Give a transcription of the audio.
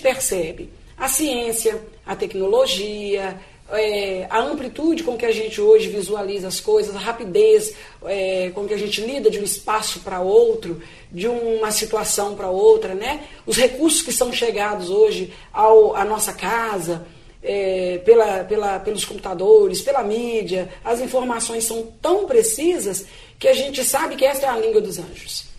percebe a ciência, a tecnologia, a amplitude com que a gente hoje visualiza as coisas, a rapidez com que a gente lida de um espaço para outro, de uma situação para outra, né? Os recursos que são chegados hoje à nossa casa, pelos computadores, pela mídia, as informações são tão precisas que a gente sabe que essa é a língua dos anjos.